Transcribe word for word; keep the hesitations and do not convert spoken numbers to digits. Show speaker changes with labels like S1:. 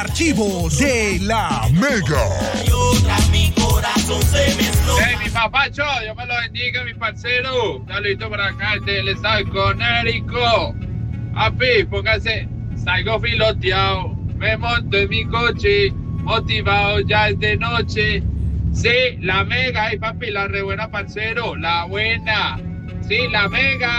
S1: Archivos de la Mega.
S2: Hey, mi papacho, Dios me lo bendiga, mi parcero. Saludito por acá del estado de Conérico. Api, póngase, salgo filoteado, me monto en mi coche, motivado, ya es de noche. Sí, la Mega, ay papi, la re buena, parcero, la buena. Sí, la Mega.